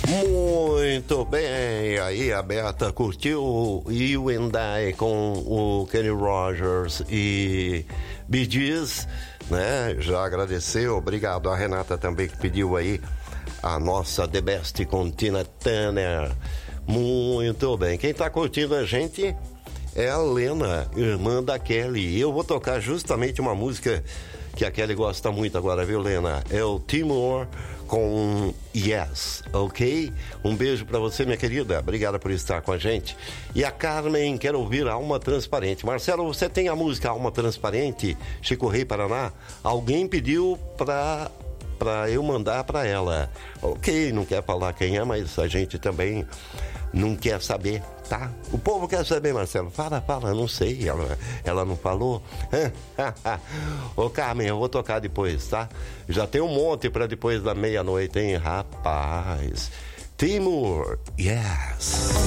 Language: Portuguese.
Muito bem, aí a Beata curtiu You and I com o Kenny Rogers e Bee Gees, né? Já agradeceu, obrigado. A Renata também que pediu aí a nossa The Best com Tina Turner. Muito bem, quem tá curtindo a gente é a Lena, irmã da Kelly. Eu vou tocar justamente uma música que a Kelly gosta muito agora, viu, Lena? É o Timur com Yes, ok? Um beijo pra você, minha querida. Obrigada por estar com a gente. E a Carmen quer ouvir Alma Transparente. Marcelo, você tem a música Alma Transparente, Chico Rei Paraná? Alguém pediu pra eu mandar pra ela. Ok, não quer falar quem é, mas a gente também não quer saber, tá? O povo quer saber, Marcelo. Fala, não sei. Ela não falou. Ô, Carmen, eu vou tocar depois, tá? Já tem um monte pra depois da meia-noite, hein, rapaz? Timur, yes.